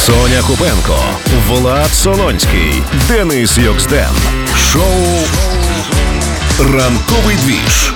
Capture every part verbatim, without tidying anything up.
Соня Купенко, Влад Солонський, Денис Йоксден. Шоу «Ранковий двіж»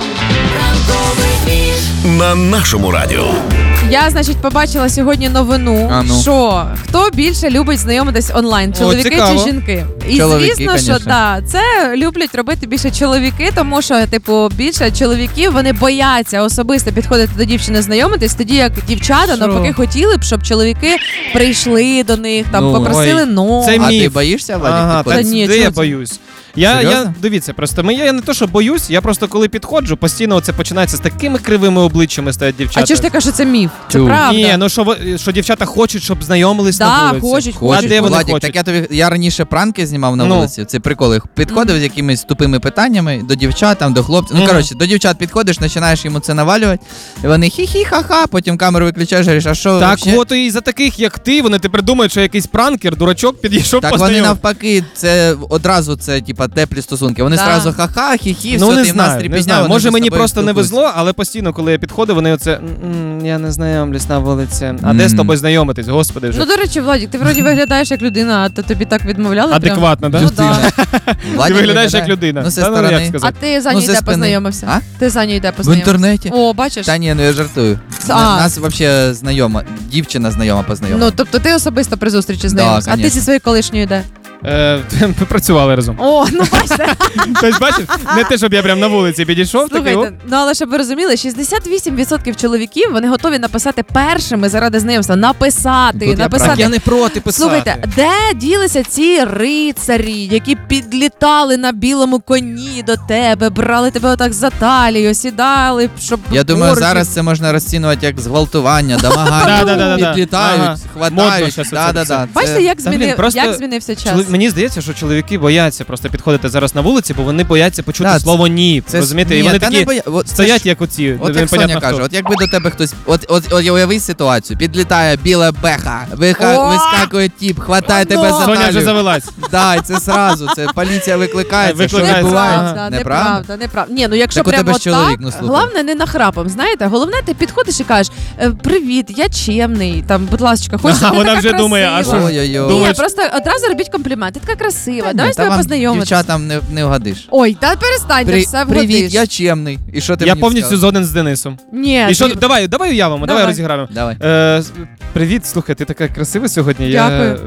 на нашому радіо. Я, значить, побачила сьогодні новину, А, ну. що хто більше любить знайомитись онлайн, чоловіки О, чи жінки. І Чоловіки, звісно, що конечно. да, це люблять робити більше чоловіки, тому що, типу, більше чоловіків, вони бояться особисто підходити до дівчини знайомитись, тоді як дівчата, Що? навпаки, хотіли б, щоб чоловіки прийшли до них, там, Ну, попросили ой, номер. це А міф. ти боїшся, Владик, Ага, підходити? Та ні, де чого я це? боюсь. Я, Серйозно? я, дивіться, просто ми, я не то, що боюсь, я просто коли підходжу, постійно це починається з такими кривими обличчями стоять дівчата. А чи ж ти кажеш, що це міф? Це Чу. правда. Ні, ну що, ви- що дівчата хочуть, щоб знайомились Да, на вулиці. хочуть, А хочуть. де вони Владик, хочуть? так я тобі я раніше пранки знімав на Ну. вулиці. Це приколи. Підходив з якимись тупими питаннями до дівчат, там, до хлопців. Ну Мгм. коротше, до дівчат підходиш, починаєш йому це навалювати. І вони хі-хі, ха-ха, потім камеру виключаєш, говориш, а що Так вообще? от і за таких, як ти, вони тепер думають, що якийсь пранкер, дурачок підійшов Так вони познайомив. навпаки, це одразу це типа теплі стосунки. Вони Да. зразу ха-ха, хі-хі, Ну все, не ти в знаю, настрій не підняв. знаю. вони Може вже з мені тобою просто не спілкуються. везло, але постійно, коли я підходив, вони оце «М-м, я не знайомлюсь на вулиці. А де з Мгм. тобою знайомитись, господи вже. Ну, до речі, Владик, ти вроді виглядаєш як людина, а то тобі так відмовляли? прям? Адекватно, да? Ну, да. Владик Ти виглядаєш виглядає. як людина. Ну, зі Та, ну, сторони. як А сказати? ти за Ну, ній зі де спини. познайомився? А? Ти за ній де В познайомився? інтернеті. О, бачиш? Та ні, ну я жартую. А. На- Нас взагалі знайома, дівчина знайома познайома. Ну, тобто ти особисто при зустрічі знайомився. А ти конечно. зі своєю колишньою де? Е, Ми працювали разом. О, ну бачите. Тобто, бачиш, не те, щоб я прям на вулиці підійшов, такий, Слухайте, ну але щоб ви розуміли, шістдесят вісім відсотків чоловіків, вони готові написати першими заради знайомства. Написати, Тут я написати. так я не проти писати. Слухайте, де ділися ці рицарі, які підлітали на білому коні до тебе, брали тебе отак за талію, сідали, щоб Я думаю, поруч. зараз це можна розцінувати як зґвалтування, домагання. Да-да-да-да-да. Підлітають, Ага. Модно хватають. щас оце Да-да-да. Бачите, Це- як, Та, блін, змінив, просто як змінився час? Чолові- Мені здається, що чоловіки бояться просто підходити зараз на вулиці, бо вони бояться почути Да, це- слово ні. це- Розумієте? ні, І вони та не такі боя- от це стоять, ж- як оці. От як непонятно Соня каже, хто. от якби до тебе хтось, от, от, от уяви ситуацію, підлітає біла беха, виха, О! вискакує тіп, хватає Оно! тебе за Соня вже талію. завелась. Да, і це сразу, це поліція викликається, що Викликається, відбувається. Неправда, Неправда? неправда, неправда. Ні, ну якщо Так у тебе прямо ж чоловік, так, ну, слухай. головне не нахрапом, знаєте, головне ти підходиш і кажеш, «Е, привіт, я чемний, там, будь ласка, хочеш, Ага, ти вона така вже думає, а красива». що ж? Ой-ой-ой. Ні, Думаєш- просто одразу робіть комплімент, ти така красива, Та давай ні, з тобою та вам познайомитися. дівчатам не, не вгадиш. Ой, та перестаньте, При- все Привіт, вгодиш. я чемний. І що ти Я мені повністю сказав? згоден з Денисом. Ні, І що, ти- давай, давай уявимо, давай Давай. розіграємо. Давай. Е, с- привіт, слухай, ти така красива сьогодні. Дякую. Я,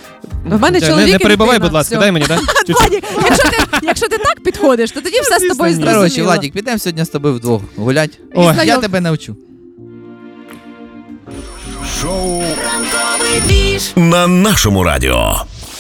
е, В мене не- чоловік Не і перебивай, дитина, будь ласка, всьо. дай мені, да? Чуть-чуть. Владик, якщо ти, якщо ти так підходиш, то тоді все з тобою звісно, ні. зрозуміло. Коротше, Владик, підемо сьогодні з тобою вдвох гулять. Ой. Знайом- Я тебе навчу. Шоу на нашому радіо.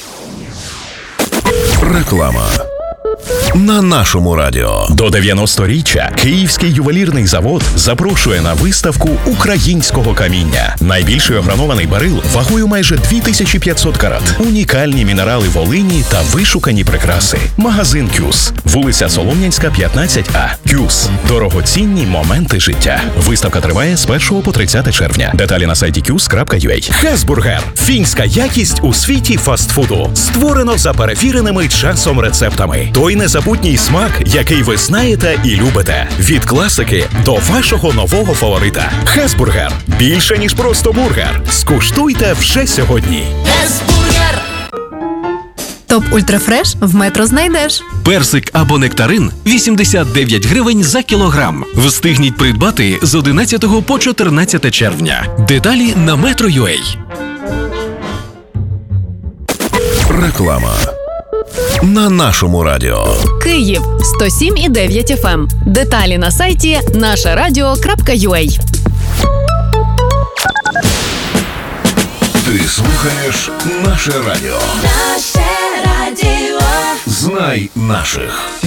Реклама. На нашому радіо. До дев'яносторіччя Київський ювелірний завод запрошує на виставку українського каміння. Найбільший огранований барил вагою майже дві тисячі п'ятсот карат. Унікальні мінерали Волині та вишукані прикраси. Магазин «Кюс». Вулиця Солом'янська, п'ятнадцять А. «Кюс». Дорогоцінні моменти життя. Виставка триває з першого по тридцяте червня. Деталі на сайті кюс крапка ю а. Хесбургер. Фінська якість у світі фастфуду. Створено за перевіреними часом рецептами. Той незабутній смак, який ви знаєте і любите. Від класики до вашого нового фаворита. Хесбургер. Більше, ніж просто бургер. Скуштуйте вже сьогодні. Топ Ультрафреш в Метро знайдеш. Персик або нектарин – вісімдесят дев'ять гривень за кілограм. Встигніть придбати з одинадцятого по чотирнадцяте червня. Деталі на метро крапка ю а. Реклама. На нашому радіо. Київ сто сім і дев'ять еф ем. Деталі на сайті наше радіо крапка ю а. Ти слухаєш наше радіо. Наше радіо. Знай наших.